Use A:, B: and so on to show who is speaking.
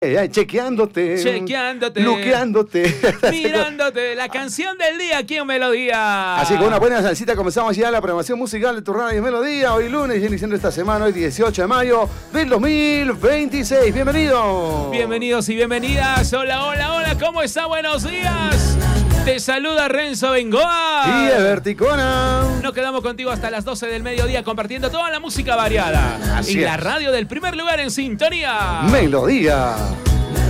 A: Chequeándote, luqueándote,
B: mirándote, la canción del día aquí en Melodía.
A: Así que con una buena salsita comenzamos ya la programación musical de tu radio y Melodía. Hoy lunes, iniciando esta semana, hoy 18 de mayo del 2026. Bienvenidos.
B: Bienvenidos y bienvenidas. Hola, hola, hola, ¿cómo está? Buenos días. Te saluda Renzo Bengoa.
A: Y Everticona.
B: Nos quedamos contigo hasta las 12 del mediodía compartiendo toda la música variada.
A: Así
B: en
A: es.
B: la radio del primer lugar en sintonía.
A: Melodía.